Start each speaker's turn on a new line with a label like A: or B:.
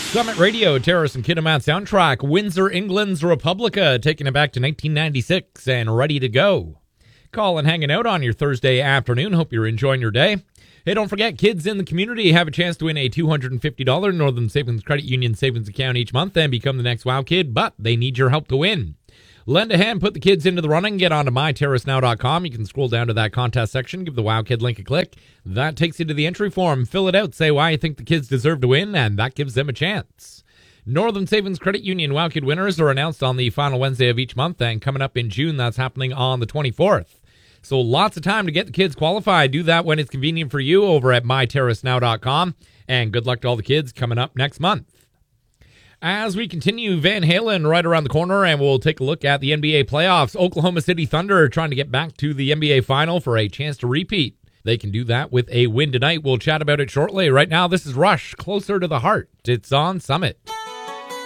A: Summit Radio, Terrace and Kitimat soundtrack, Windsor, England's Republica, taking it back to 1996 and ready to go. Call and hanging out on your Thursday afternoon. Hope you're enjoying your day. Hey, don't forget, kids in the community have a chance to win a $250 Northern Savings Credit Union savings account each month and become the next WOW Kid, but they need your help to win. Lend a hand, put the kids into the running, get onto myterracenow.com. You can scroll down to that contest section, give the WOW Kid link a click. That takes you to the entry form. Fill it out, say why you think the kids deserve to win, and that gives them a chance. Northern Savings Credit Union WOW Kid winners are announced on the final Wednesday of each month, and coming up in June, that's happening on the 24th. So lots of time to get the kids qualified. Do that when it's convenient for you over at myterracenow.com. And good luck to all the kids coming up next month. As we continue, Van Halen right around the corner, and we'll take a look at the NBA playoffs. Oklahoma City Thunder trying to get back to the NBA final for a chance to repeat. They can do that with a win tonight. We'll chat about it shortly. Right now, this is Rush, Closer to the Heart. It's on Summit.